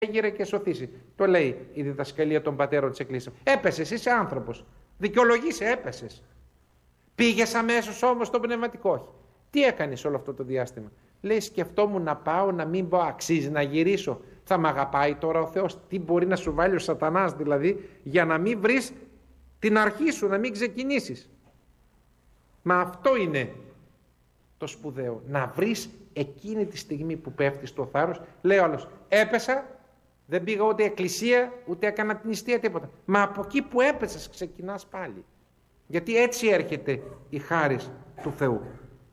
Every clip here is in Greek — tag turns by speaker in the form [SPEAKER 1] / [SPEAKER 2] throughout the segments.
[SPEAKER 1] έγειρε και σωθήσει. Το λέει η διδασκαλία των πατέρων της Εκκλήσιας. Έπεσες, είσαι άνθρωπος. Δικαιολογείσαι, έπεσες. Πήγες αμέσως όμως στο πνευματικό. Όχι. Τι έκανες όλο αυτό το διάστημα? Λέει, σκεφτόμουν να πάω, να μην πω, αξίζει να γυρίσω. Θα μ' αγαπάει τώρα ο Θεός? Τι μπορεί να σου βάλει ο σατανάς δηλαδή, για να μην βρεις την αρχή σου, να μην ξεκινήσεις? Μα αυτό είναι το σπουδαίο. Να βρεις εκείνη τη στιγμή που πέφτεις στο θάρρος. Λέει ο άλλος, έπεσα, δεν πήγα ούτε εκκλησία, ούτε έκανα την νηστεία, τίποτα. Μα από εκεί που έπεσες ξεκινάς πάλι. Γιατί έτσι έρχεται η χάρις του Θεού.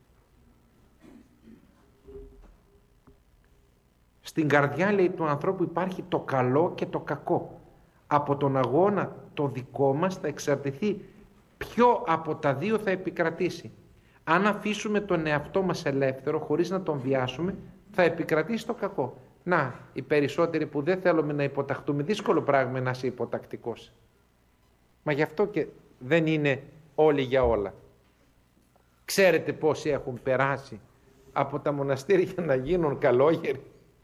[SPEAKER 1] Στην καρδιά, λέει, του ανθρώπου υπάρχει το καλό και το κακό. Από τον αγώνα το δικό μας θα εξαρτηθεί ποιο από τα δύο θα επικρατήσει. Αν αφήσουμε τον εαυτό μας ελεύθερο χωρίς να τον βιάσουμε, θα επικρατήσει το κακό. Να, οι περισσότεροι που δεν θέλουμε να υποταχτούμε, δύσκολο πράγμα να είσαι υποτακτικός. Μα γι' αυτό και δεν είναι όλοι για όλα. Ξέρετε πόσοι έχουν περάσει από τα μοναστήρια για να γίνουν καλόγεροι?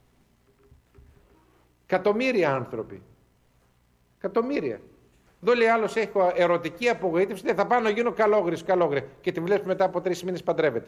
[SPEAKER 1] Εκατομμύρια άνθρωποι. Εκατομμύρια. Εδώ λέει άλλος, έχω ερωτική απογοήτευση, θα πάω να γίνω καλόγρης, και τη βλέπεις μετά από 3 μήνες παντρεύεται.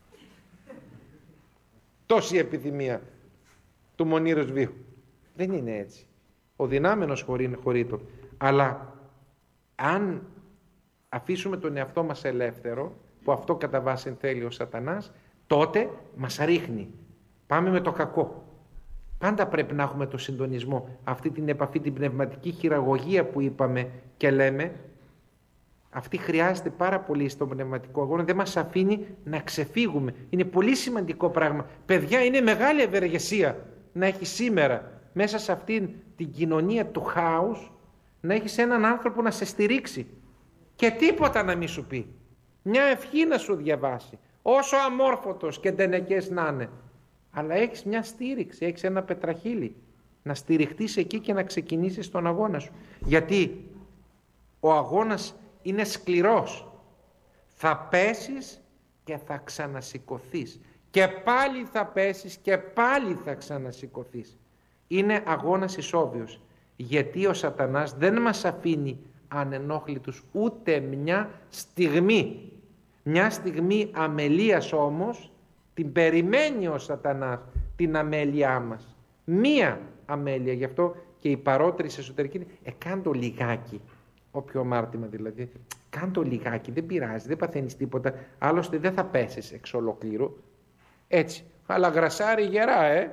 [SPEAKER 1] Τόση επιθυμία του μονήρους βίου. Δεν είναι έτσι. Ο δυνάμενος χωρίτων. Αλλά αν αφήσουμε τον εαυτό μας ελεύθερο, που αυτό κατά βάση θέλει ο σατανάς, τότε μας ρίχνει. Πάμε με το κακό. Πάντα πρέπει να έχουμε το συντονισμό, αυτή την επαφή, την πνευματική χειραγωγία που είπαμε και λέμε. Αυτή χρειάζεται πάρα πολύ στον πνευματικό αγώνα, δεν μας αφήνει να ξεφύγουμε. Είναι πολύ σημαντικό πράγμα. Παιδιά, είναι μεγάλη ευεργεσία να έχει σήμερα μέσα σε αυτήν την κοινωνία του χάους, να έχεις έναν άνθρωπο να σε στηρίξει και τίποτα να μην σου πει. Μια ευχή να σου διαβάσει, όσο αμόρφωτος και ντενεκές να είναι. Αλλά έχεις μια στήριξη, έχεις ένα πετραχύλι να στηριχτείς εκεί και να ξεκινήσεις τον αγώνα σου. Γιατί ο αγώνας είναι σκληρός. Θα πέσεις και θα ξανασηκωθείς. Και πάλι θα πέσεις και πάλι θα ξανασηκωθείς. Είναι αγώνας ισόβιος. Γιατί ο σατανάς δεν μας αφήνει ανενόχλητους ούτε μια στιγμή. Μια στιγμή αμελίας όμως την περιμένει ο σατανάς, την αμέλειά μας. Μία αμέλεια. Γι' αυτό και η παρότριση εσωτερική, κάντο λιγάκι. Όποιο αμάρτημα δηλαδή, κάντο λιγάκι, δεν πειράζει, δεν παθαίνεις τίποτα, άλλωστε δεν θα πέσεις εξ ολοκλήρου. Έτσι, αλλά γρασάρι γερά,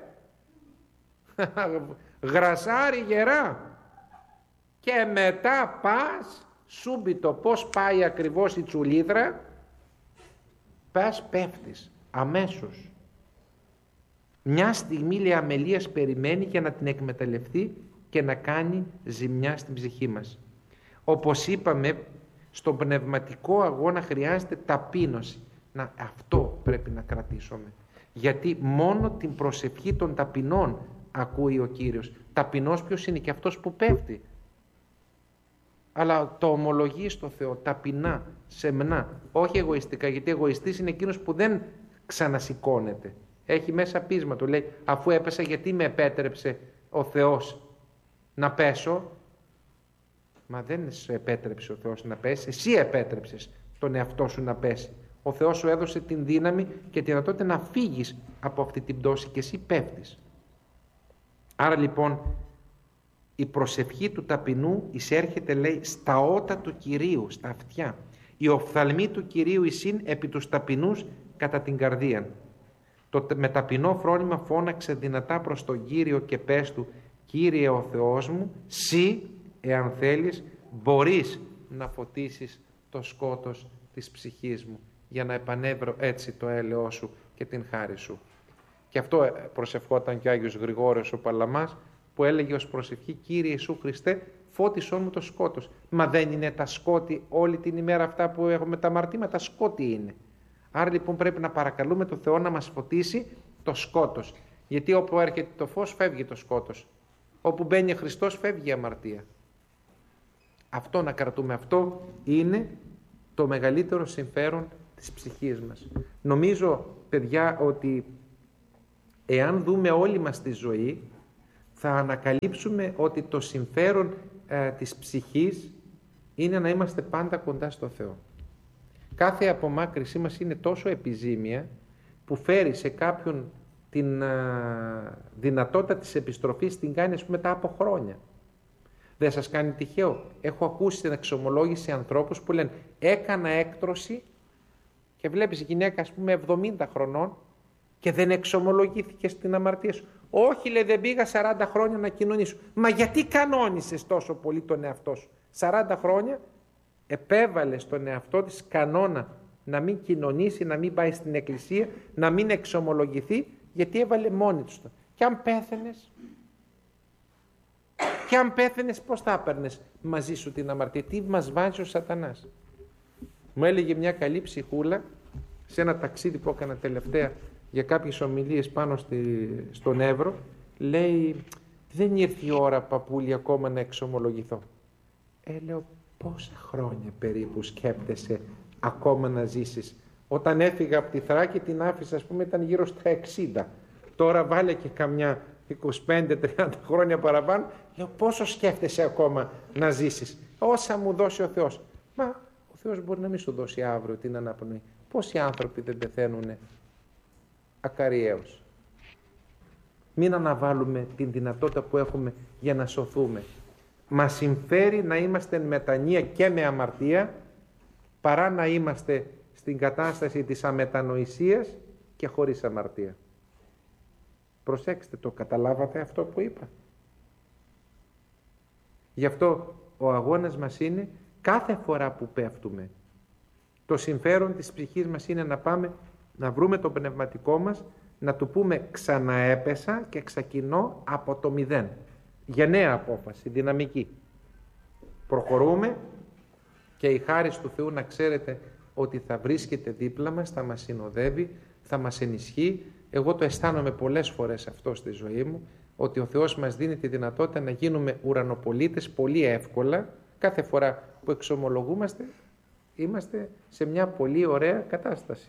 [SPEAKER 1] γρασάρι γερά. Και μετά πας, σούμπιτο, πώς πάει ακριβώς η τσουλίδρα, πας πέφτεις αμέσως. Μια στιγμή, λέει, αμελίας περιμένει για να την εκμεταλλευτεί και να κάνει ζημιά στην ψυχή μας. Όπως είπαμε, στον πνευματικό αγώνα χρειάζεται ταπείνωση. Αυτό πρέπει να κρατήσουμε. Γιατί μόνο την προσευχή των ταπεινών ακούει ο Κύριος. Ταπεινός ποιος είναι? Και αυτός που πέφτει. Αλλά το ομολογεί στο Θεό ταπεινά, σεμνά, όχι εγωιστικά, γιατί εγωιστής είναι εκείνος που δεν ξανασηκώνεται. Έχει μέσα πείσμα του, λέει, αφού έπεσα, γιατί με επέτρεψε ο Θεός να πέσω? Μα δεν σε επέτρεψε ο Θεός να πέσει, εσύ επέτρεψες τον εαυτό σου να πέσει. Ο Θεός σου έδωσε την δύναμη και τη δυνατότητα να φύγεις από αυτή την πτώση και εσύ πέφτεις. Άρα λοιπόν η προσευχή του ταπεινού εισέρχεται, λέει, στα ότα του Κυρίου, στα αυτιά. Η οφθαλμή του Κυρίου εισήν επί τους ταπεινούς κατά την καρδία. Το με ταπεινό φρόνημα φώναξε δυνατά προς τον Κύριο και πες του, Κύριε ο Θεός μου, σύ, εάν θέλεις, μπορείς να φωτίσεις το σκότος της ψυχής μου, για να επανέβρω έτσι το έλεος σου και την χάρη σου. Και αυτό προσευχόταν και ο Άγιος Γρηγόριος ο Παλαμάς, που έλεγε ως προσευχή, Κύριε Ιησού Χριστέ, φώτισόν μου το σκότος. Μα δεν είναι τα σκότη όλη την ημέρα αυτά που έχουμε τα αμαρτήματα? Σκότη είναι. Άρα λοιπόν πρέπει να παρακαλούμε το Θεό να μας φωτίσει το σκότος. Γιατί όπου έρχεται το φως φεύγει το σκότος. Όπου μπαίνει ο Χριστός φεύγει η αμαρτία. Αυτό να κρατούμε. Αυτό είναι το μεγαλύτερο συμφέρον της ψυχής μας. Νομίζω, παιδιά, ότι εάν δούμε όλη μας τη ζωή, θα ανακαλύψουμε ότι το συμφέρον της ψυχής είναι να είμαστε πάντα κοντά στο Θεό. Κάθε απομάκρυσή μας είναι τόσο επιζήμια που φέρει σε κάποιον την δυνατότητα της επιστροφής, την κάνει ας πούμε μετά από χρόνια. Δεν σας κάνει τυχαίο? Έχω ακούσει την εξομολόγηση ανθρώπους που λένε έκανα έκτρωση και βλέπεις η γυναίκα ας πούμε 70 χρονών και δεν εξομολογήθηκε στην αμαρτία σου. Όχι, λέει, δεν πήγα 40 χρόνια να κοινωνήσω. Μα γιατί κανόνισες τόσο πολύ τον εαυτό σου? 40 χρόνια επέβαλε στον εαυτό της κανόνα να μην κοινωνήσει, να μην πάει στην εκκλησία, να μην εξομολογηθεί, γιατί έβαλε μόνη του. Και αν πέθαινες, πώς θα έπαιρνες μαζί σου την αμαρτία? Τι μας βάζει ο σατανάς? Μου έλεγε μια καλή ψυχούλα σε ένα ταξίδι που έκανα τελευταία για κάποιες ομιλίες πάνω στον Εύρο, λέει, δεν ήρθε η ώρα, παππούλη, ακόμα να εξομολογηθώ. Λέω, πόσα χρόνια περίπου σκέπτεσαι ακόμα να ζήσεις? Όταν έφυγα από τη Θράκη την άφησα, ας πούμε, ήταν γύρω στα 60. Τώρα βάλε και καμιά 25-30 χρόνια παραπάνω. Λέω, πόσο σκέφτεσαι ακόμα να ζήσεις? Όσα μου δώσει ο Θεός. Μα ο Θεός μπορεί να μην σου δώσει αύριο την αναπνοή. Πόσοι άνθρωποι δεν πεθαίνουν ακαριέως? Μην αναβάλουμε την δυνατότητα που έχουμε για να σωθούμε. Μας συμφέρει να είμαστε εν μετανία και με αμαρτία, παρά να είμαστε στην κατάσταση της αμετανοησίας και χωρίς αμαρτία. Προσέξτε, το καταλάβατε αυτό που είπα? Γι' αυτό ο αγώνας μας είναι κάθε φορά που πέφτουμε. Το συμφέρον της ψυχής μας είναι να πάμε να βρούμε το πνευματικό μας, να του πούμε ξαναέπεσα και ξεκινώ από το 0. Για νέα απόφαση, δυναμική. Προχωρούμε και η χάρις του Θεού να ξέρετε ότι θα βρίσκεται δίπλα μας, θα μας συνοδεύει, θα μας ενισχύει. Εγώ το αισθάνομαι πολλές φορές αυτό στη ζωή μου, ότι ο Θεός μας δίνει τη δυνατότητα να γίνουμε ουρανοπολίτες πολύ εύκολα. Κάθε φορά που εξομολογούμαστε, είμαστε σε μια πολύ ωραία κατάσταση.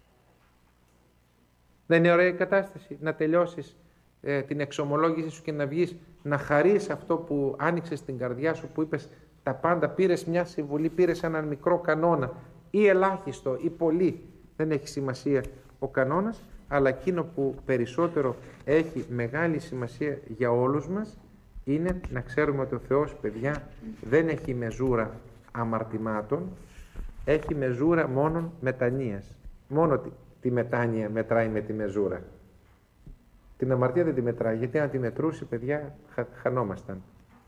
[SPEAKER 1] Δεν είναι ωραία η κατάσταση να τελειώσεις την εξομολόγηση σου και να βγεις να χαρείς αυτό που άνοιξες στην καρδιά σου, που είπες τα πάντα, πήρες μια συμβουλή, πήρες έναν μικρό κανόνα ή ελάχιστο ή πολύ, δεν έχει σημασία ο κανόνας, αλλά εκείνο που περισσότερο έχει μεγάλη σημασία για όλους μας είναι να ξέρουμε ότι ο Θεός, παιδιά, δεν έχει μεζούρα αμαρτημάτων, έχει μεζούρα μόνο μετανοίας. Μόνο τη μετάνοια μετράει με τη μεζούρα. Την αμαρτία δεν τη μετράει, γιατί αν τη μετρούσε, παιδιά, χανόμασταν.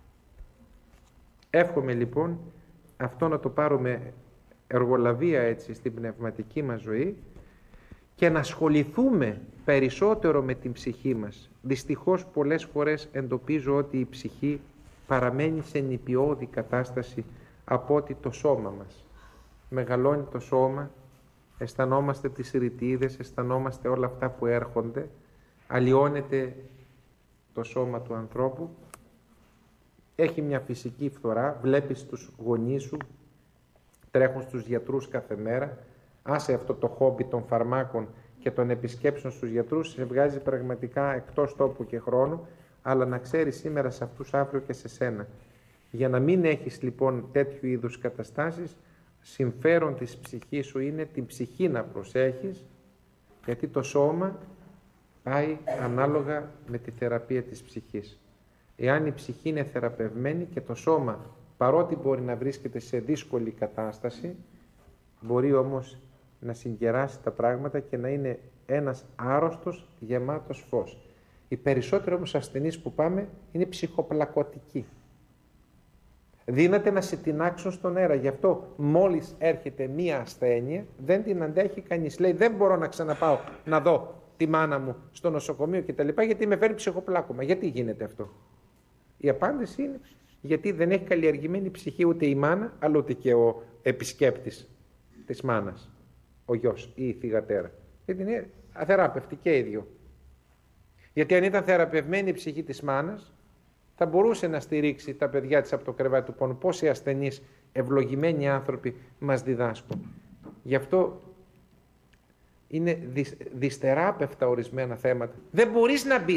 [SPEAKER 1] Εύχομαι λοιπόν αυτό να το πάρουμε εργολαβία έτσι στην πνευματική μας ζωή και να ασχοληθούμε περισσότερο με την ψυχή μας. Δυστυχώς πολλές φορές εντοπίζω ότι η ψυχή παραμένει σε νηπιώδη κατάσταση από ότι το σώμα μας. Μεγαλώνει το σώμα, αισθανόμαστε τις ρητίδες, αισθανόμαστε όλα αυτά που έρχονται, αλλοιώνεται το σώμα του ανθρώπου, έχει μια φυσική φθορά, βλέπεις τους γονείς σου, τρέχουν στους γιατρούς κάθε μέρα, άσε αυτό το χόμπι των φαρμάκων και των επισκέψεων στους γιατρούς, σε βγάζει πραγματικά εκτός τόπου και χρόνου, αλλά να ξέρεις σήμερα σε αυτούς, αύριο και σε σένα. Για να μην έχεις λοιπόν τέτοιου είδους καταστάσεις, συμφέρον της ψυχής σου είναι την ψυχή να προσέχεις, γιατί το σώμα πάει ανάλογα με τη θεραπεία της ψυχής. Εάν η ψυχή είναι θεραπευμένη και το σώμα, παρότι μπορεί να βρίσκεται σε δύσκολη κατάσταση, μπορεί όμως να συγκεράσει τα πράγματα και να είναι ένας άρρωστος γεμάτος φως. Οι περισσότεροι όμως ασθενείς που πάμε είναι ψυχοπλακωτικοί. Δύναται να σε τινάξουν στον αέρα. Γι' αυτό μόλις έρχεται μία ασθένεια δεν την αντέχει κανείς. Λέει, δεν μπορώ να ξαναπάω να δω τη μάνα μου στο νοσοκομείο κτλ. Γιατί με φέρνει ψυχοπλάκωμα. Γιατί γίνεται αυτό? Η απάντηση είναι γιατί δεν έχει καλλιεργημένη ψυχή ούτε η μάνα, αλλά ούτε και ο επισκέπτης της μάνας, ο γιος ή η θυγατέρα. Γιατί είναι αθεράπευτη και οι δύο. Γιατί αν ήταν θεραπευμένη η ψυχή της μάνας, θα μπορούσε να στηρίξει τα παιδιά της από το κρεβάτι του πόνου. Πόσοι ασθενείς, ευλογημένοι άνθρωποι μας διδάσκουν. Γι' αυτό είναι δυστεράπευτα ορισμένα θέματα. Δεν μπορείς να μπεις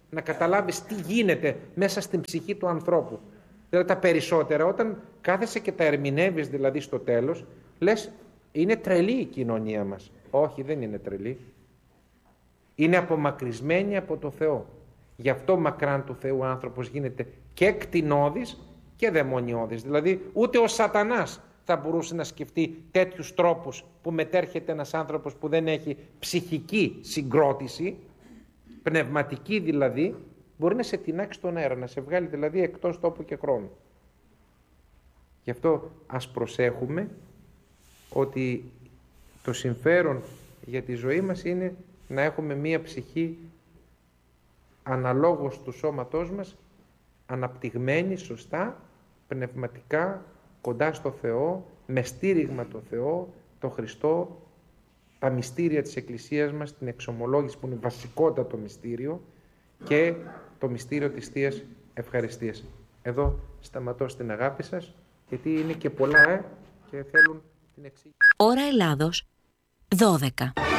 [SPEAKER 1] να καταλάβεις τι γίνεται μέσα στην ψυχή του ανθρώπου. Δηλαδή τα περισσότερα, όταν κάθεσαι και τα ερμηνεύεις δηλαδή στο τέλος, λες είναι τρελή η κοινωνία μας. Όχι, δεν είναι τρελή. Είναι απομακρυσμένη από το Θεό. Γι' αυτό μακράν του Θεού άνθρωπος γίνεται και κτηνώδης και δαιμονιώδης. Δηλαδή ούτε ο σατανάς θα μπορούσε να σκεφτεί τέτοιους τρόπους που μετέρχεται ένας άνθρωπος που δεν έχει ψυχική συγκρότηση, πνευματική δηλαδή, μπορεί να σε τινάξει στον αέρα, να σε βγάλει δηλαδή εκτός τόπου και χρόνου. Γι' αυτό ας προσέχουμε ότι το συμφέρον για τη ζωή μας είναι να έχουμε μία ψυχή αναλόγως του σώματός μας, αναπτυγμένη σωστά, πνευματικά, κοντά στο Θεό, με στήριγμα το Θεό, το Χριστό, τα μυστήρια της Εκκλησίας μας, την εξομολόγηση που είναι βασικότατο μυστήριο και το μυστήριο της Θείας Ευχαριστίας. Εδώ σταματώ στην αγάπη σας, γιατί είναι και πολλά και θέλουν την εξήγηση.
[SPEAKER 2] Ώρα Ελλάδος, 12.